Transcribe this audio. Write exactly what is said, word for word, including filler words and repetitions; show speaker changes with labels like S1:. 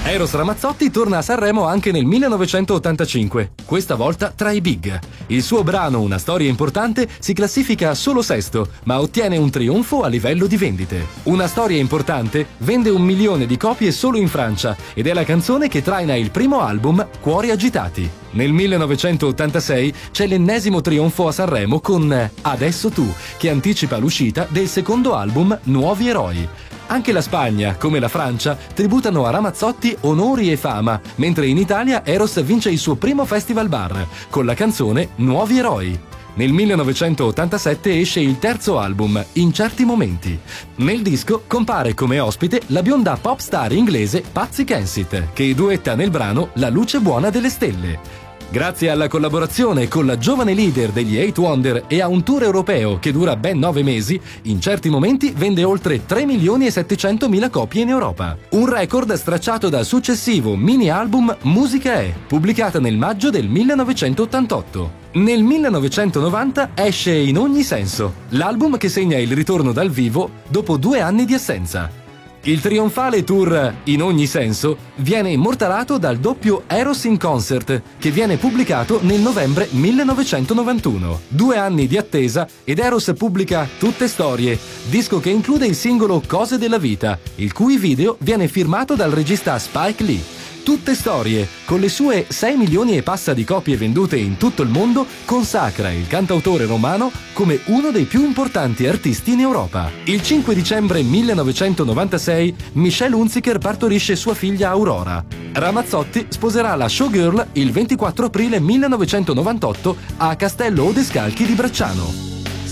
S1: Eros Ramazzotti torna a Sanremo anche nel millenovecentottantacinque, questa volta tra i big. Il suo brano Una storia importante si classifica solo sesto, ma ottiene un trionfo a livello di vendite. Una storia importante vende un milione di copie solo in Francia ed è la canzone che traina il primo album Cuori agitati. Nel millenovecentottantasei c'è l'ennesimo trionfo a Sanremo con Adesso tu, che anticipa l'uscita del secondo album Nuovi eroi. Anche la Spagna, come la Francia, tributano a Ramazzotti onori e fama, mentre in Italia Eros vince il suo primo festival bar, con la canzone Nuovi eroi. Nel millenovecentottantasette esce il terzo album, In certi momenti. Nel disco compare come ospite la bionda pop star inglese Patsy Kensit, che duetta nel brano La luce buona delle stelle. Grazie alla collaborazione con la giovane leader degli Eight Wonder e a un tour europeo che dura ben nove mesi, In certi momenti vende oltre tre milioni e settecentomila copie in Europa. Un record stracciato dal successivo mini album Musica è, pubblicata nel maggio del millenovecentottantotto. Nel millenovecentonovanta esce In ogni senso, l'album che segna il ritorno dal vivo dopo due anni di assenza. Il trionfale tour In ogni senso viene immortalato dal doppio Eros in Concert, che viene pubblicato nel novembre millenovecentonovantuno. Due anni di attesa ed Eros pubblica Tutte storie, disco che include il singolo Cose della vita, il cui video viene firmato dal regista Spike Lee. Tutte storie, con le sue sei milioni e passa di copie vendute in tutto il mondo, consacra il cantautore romano come uno dei più importanti artisti in Europa. Il cinque dicembre millenovecentonovantasei Michelle Hunziker partorisce sua figlia Aurora. Ramazzotti sposerà la showgirl il ventiquattro aprile millenovecentonovantotto a Castello Odescalchi di Bracciano.